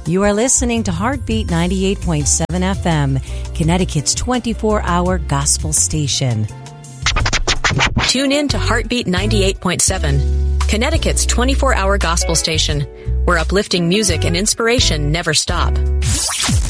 You are listening to Heartbeat 98.7 FM, Connecticut's 24-hour gospel station. Tune in to Heartbeat 98.7, Connecticut's 24-hour gospel station, where uplifting music and inspiration never stop.